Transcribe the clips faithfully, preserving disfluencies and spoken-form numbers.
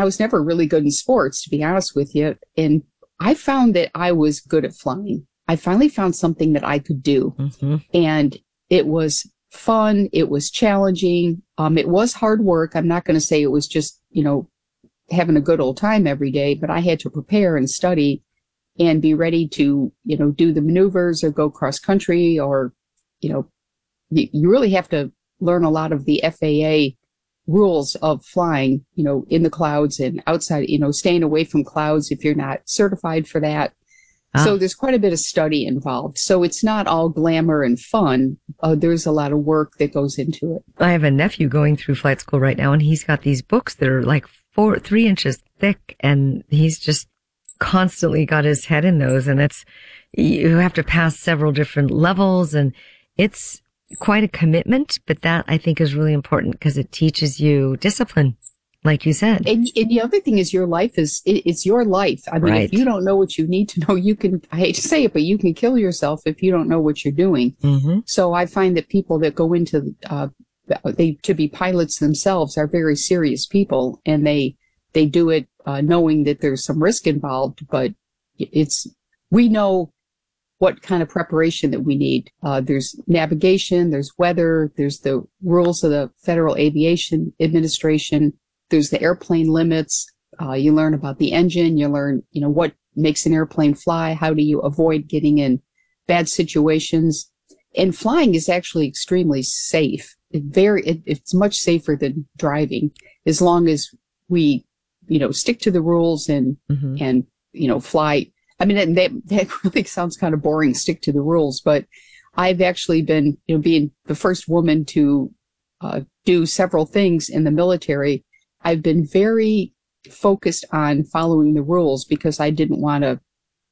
I was never really good in sports, to be honest with you. And I found that I was good at flying. I finally found something that I could do. Mm-hmm. And it was fun. It was challenging. Um, it was hard work. I'm not going to say it was just, you know, having a good old time every day, but I had to prepare and study and be ready to, you know, do the maneuvers or go cross country, or, you know, you, you really have to learn a lot of the F A A rules of flying, you know, in the clouds and outside, you know, staying away from clouds if you're not certified for that. Ah. So there's quite a bit of study involved. So it's not all glamour and fun. Uh, there's a lot of work that goes into it. I have a nephew going through flight school right now, and he's got these books that are like four, three inches thick, and he's just constantly got his head in those. And it's, you have to pass several different levels, and it's quite a commitment, but that I think is really important because it teaches you discipline, like you said. And, and the other thing is your life is, it, it's your life. I mean, right. If you don't know what you need to know, you can, I hate to say it, but you can kill yourself if you don't know what you're doing. Mm-hmm. So I find that people that go into, uh, they, to be pilots themselves are very serious people, and they, they do it, uh, knowing that there's some risk involved, but it's, we know what kind of preparation that we need. Uh, there's navigation, there's weather, there's the rules of the Federal Aviation Administration, there's the airplane limits. Uh, you learn about the engine, you learn, you know, what makes an airplane fly, how do you avoid getting in bad situations. And flying is actually extremely safe. It very, it, it's much safer than driving, as long as we, you know, stick to the rules and, mm-hmm. and, you know, fly. I mean, that, that really sounds kind of boring, stick to the rules, but I've actually been, you know, being the first woman to uh, do several things in the military. I've been very focused on following the rules because I didn't want to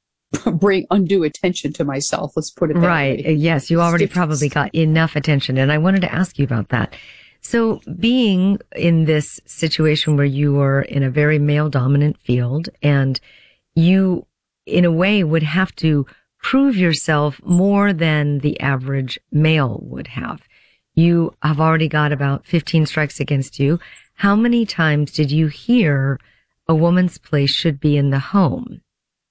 bring undue attention to myself. Let's put it that right. way. Yes, you already probably got enough attention. And I wanted to ask you about that. So being in this situation where you were in a very male dominant field, and you in a way would have to prove yourself more than the average male would have. You have already got about fifteen strikes against you. How many times did you hear a woman's place should be in the home?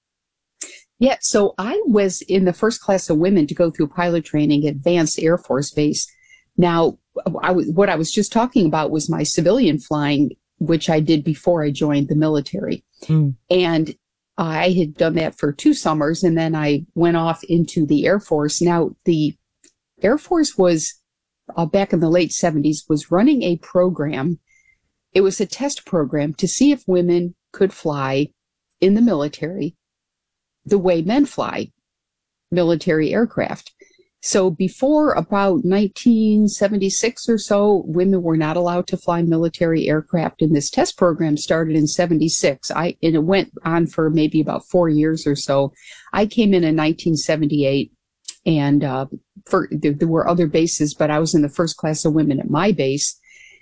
Yeah, so I was in the first class of women to go through pilot training at Vance Air Force Base. Now, I w- what I was just talking about was my civilian flying, which I did before I joined the military. Mm. And I had done that for two summers, and then I went off into the Air Force. Now, the Air Force was, uh, back in the late seventies, was running a program. It was a test program to see if women could fly in the military the way men fly military aircraft. So before about nineteen seventy-six or so, women were not allowed to fly military aircraft, and this test program started in seventy-six. I, and it went on for maybe about four years or so. I came in in nineteen seventy-eight, and uh, for, there, there were other bases, but I was in the first class of women at my base.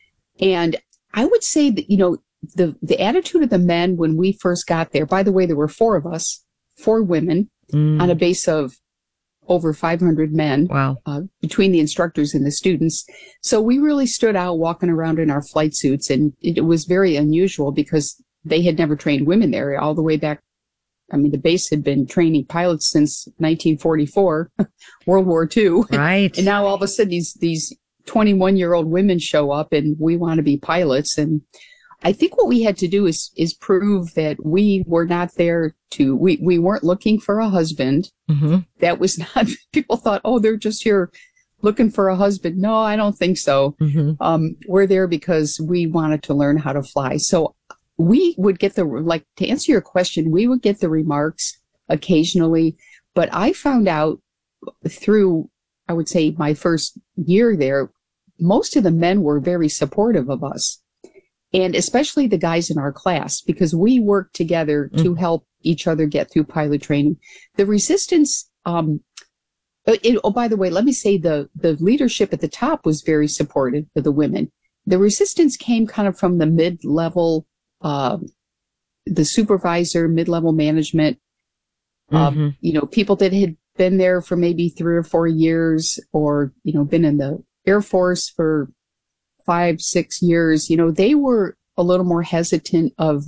And I would say that, you know, the, the attitude of the men when we first got there, by the way, there were four of us, four women mm. on a base of over five hundred men. Wow. Uh, between the instructors and the students. So we really stood out walking around in our flight suits, and it, it was very unusual because they had never trained women there all the way back. I mean, the base had been training pilots since nineteen forty-four, World War Two. Right. And now all of a sudden these, these twenty-one-year-old women show up and we want to be pilots. And I think what we had to do is, is prove that we were not there to, we, we weren't looking for a husband. Mm-hmm. That was not, people thought, oh, they're just here looking for a husband. No, I don't think so. Mm-hmm. Um, we're there because we wanted to learn how to fly. So we would get the, like, to answer your question, we would get the remarks occasionally, but I found out through, I would say, my first year there, most of the men were very supportive of us. And especially the guys in our class, because we worked together mm. to help each other get through pilot training. The resistance, um, it, oh, by the way, let me say the, the leadership at the top was very supportive of the women. The resistance came kind of from the mid-level, uh, the supervisor, mid-level management, mm-hmm. uh, you know, people that had been there for maybe three or four years or, you know, been in the Air Force for five, six years, you know, they were a little more hesitant of